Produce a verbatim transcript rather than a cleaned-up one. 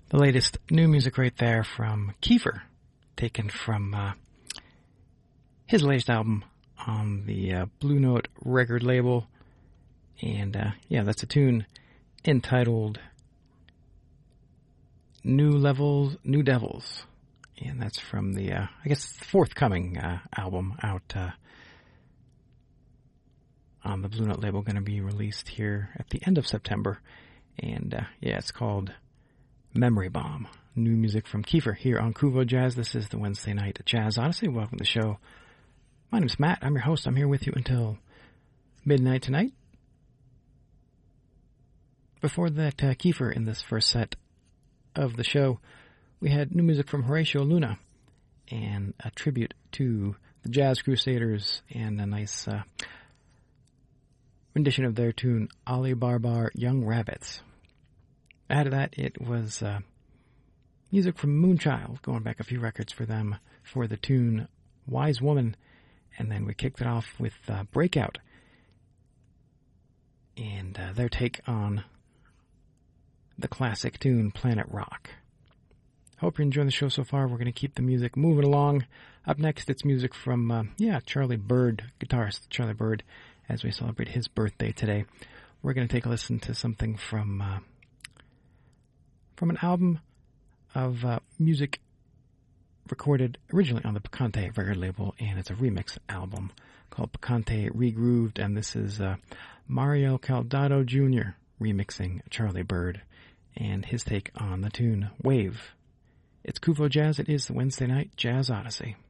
The latest new music right there from Kiefer, taken from uh, his latest album on the uh, Blue Note record label. And uh, yeah, that's a tune entitled New Levels, New Devils. And that's from the, uh, I guess, forthcoming uh, album out uh, on the Blue Note label, going to be released here at the end of September. And uh, yeah, it's called Memory Bomb. New music from Kiefer here on Kuvo Jazz. This is the Wednesday night Jazz Odyssey. Welcome to the show. My name's Matt. I'm your host. I'm here with you until midnight tonight. Before that, uh, Kiefer in this first set of the show, we had new music from Horatio Luna and a tribute to the Jazz Crusaders and a nice uh, rendition of their tune, Ali Barbar, Young Rabbits. Ahead of that, it was uh, music from Moonchild, going back a few records for them for the tune Wise Woman. And then we kicked it off with uh, Breakout and uh, their take on the classic tune Planet Rock. Hope you're enjoying the show so far. We're going to keep the music moving along. Up next, it's music from, uh, yeah, Charlie Byrd, guitarist Charlie Byrd, as we celebrate his birthday today. We're going to take a listen to something from uh, from an album of uh, music recorded originally on the Picante record label, and it's a remix album called Picante Regrooved, and this is uh, Mario Caldado Junior remixing Charlie Byrd and his take on the tune Wave. It's Kuvo Jazz. It is the Wednesday night Jazz Odyssey.